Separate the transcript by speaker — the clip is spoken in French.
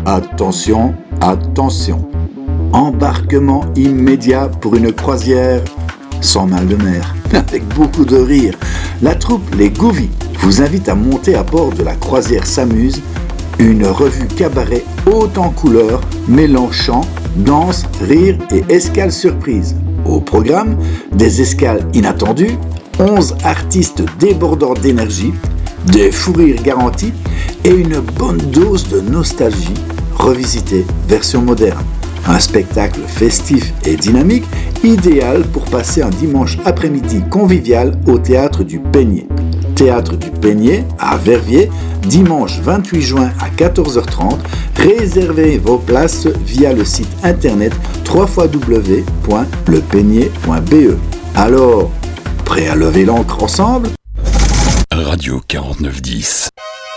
Speaker 1: Attention, attention. Embarquement immédiat pour une croisière sans mal de mer, avec beaucoup de rire. La troupe Les Gouvis vous invite à monter à bord de la croisière S'amuse, une revue cabaret haute en couleurs, mêlant chant, danse, rire et escales surprises. Au programme, des escales inattendues, 11 artistes débordants d'énergie, des fous rires garantis et une bonne dose de nostalgie revisitée version moderne. Un spectacle festif et dynamique, idéal pour passer un dimanche après-midi convivial au Théâtre du Peigné. Théâtre du Peigné à Verviers, dimanche 28 juin à 14h30. Réservez vos places via le site internet www.lepeigné.be. Alors, prêt à lever l'ancre ensemble ?
Speaker 2: Radio 4910.